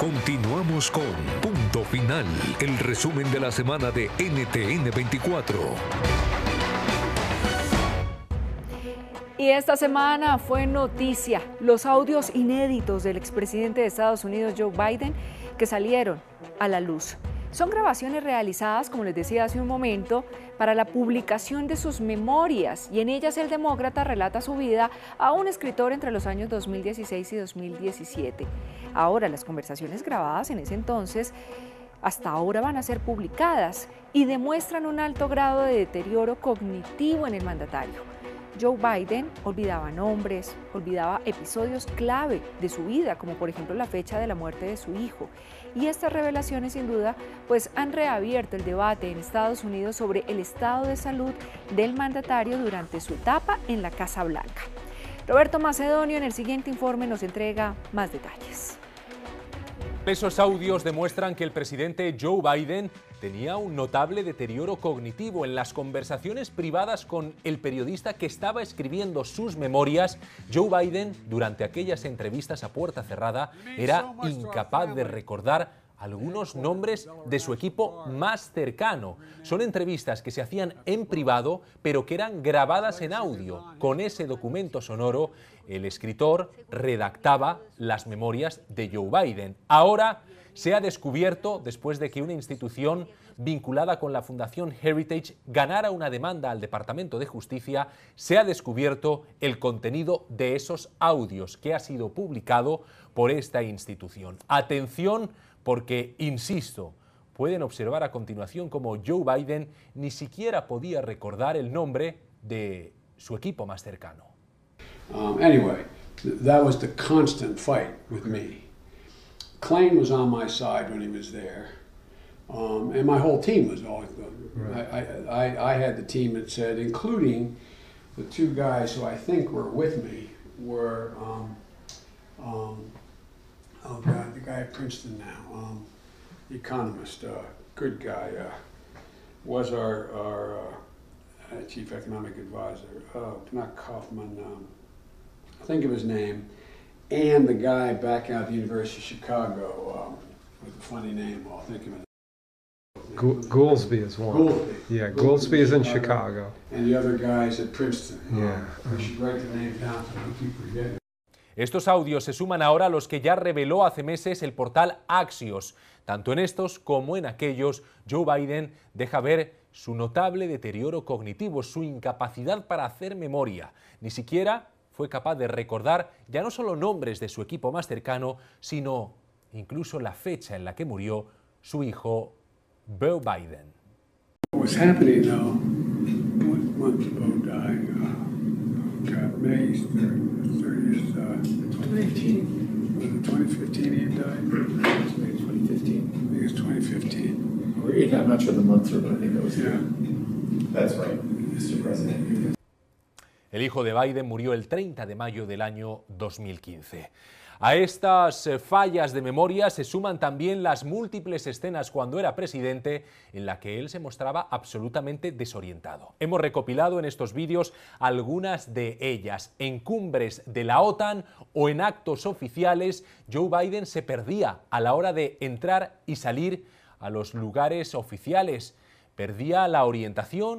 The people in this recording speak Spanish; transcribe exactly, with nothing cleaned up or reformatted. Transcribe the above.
Continuamos con Punto Final, el resumen de la semana de N T N veinticuatro. Y esta semana fue noticia los audios inéditos del expresidente de Estados Unidos, Joe Biden, que salieron a la luz. Son grabaciones realizadas, como les decía hace un momento, para la publicación de sus memorias, y en ellas el demócrata relata su vida a un escritor entre los años dos mil dieciséis y dos mil diecisiete. Ahora, las conversaciones grabadas en ese entonces hasta ahora van a ser publicadas y demuestran un alto grado de deterioro cognitivo en el mandatario. Joe Biden olvidaba nombres, olvidaba episodios clave de su vida, como por ejemplo la fecha de la muerte de su hijo. Y estas revelaciones, sin duda, pues han reabierto el debate en Estados Unidos sobre el estado de salud del mandatario durante su etapa en la Casa Blanca. Roberto Macedonio en el siguiente informe nos entrega más detalles. Esos audios demuestran que el presidente Joe Biden tenía un notable deterioro cognitivo. En las conversaciones privadas con el periodista que estaba escribiendo sus memorias, Joe Biden, durante aquellas entrevistas a puerta cerrada, era incapaz de recordar algunos nombres de su equipo más cercano. Son entrevistas que se hacían en privado, pero que eran grabadas en audio. Con ese documento sonoro, el escritor redactaba las memorias de Joe Biden. Ahora se ha descubierto, después de que una institución vinculada con la Fundación Heritage ganara una demanda al Departamento de Justicia, se ha descubierto el contenido de esos audios que ha sido publicado por esta institución. Atención, porque, insisto, pueden observar a continuación cómo Joe Biden ni siquiera podía recordar el nombre de su equipo más cercano. Um, anyway, th that was the constant fight with me. Klain was on my side when he was there, um, and my whole team was all. Right. I, I, I had the team that said, including the two guys who I think were with me, were um, um, oh God, the guy at Princeton now, um, the economist, uh, good guy, uh, was our, our uh, chief economic advisor. Uh, not Kaufman. Um, think of his name, and the guy back out at the University of Chicago um, with a funny name. I'll think of it. Goolsby is one. Goolsby. Yeah, Goolsby is in Chicago. And the other guys at Princeton. Yeah. Um, we should write the name down so we keep forgetting. Estos audios se suman ahora a los que ya reveló hace meses el portal Axios. Tanto en estos como en aquellos, Joe Biden deja ver su notable deterioro cognitivo, su incapacidad para hacer memoria. Ni siquiera fue capaz de recordar ya no solo nombres de su equipo más cercano, sino incluso la fecha en la que murió su hijo, Beau Biden. What was happening though, what month did Beau die? Uh, God, May thirtieth, uh, twenty fifteen. Was it twenty fifteen he died? Maybe twenty fifteen. I think it's twenty fifteen. Or, yeah, I'm not sure the months are, but I think that was Yeah. That's right, Mister President. El hijo de Biden murió el treinta de mayo del año dos mil quince. A estas fallas de memoria se suman también las múltiples escenas cuando era presidente en la que él se mostraba absolutamente desorientado. Hemos recopilado en estos vídeos algunas de ellas. En cumbres de la OTAN o en actos oficiales, Joe Biden se perdía a la hora de entrar y salir a los lugares oficiales. Perdía la orientación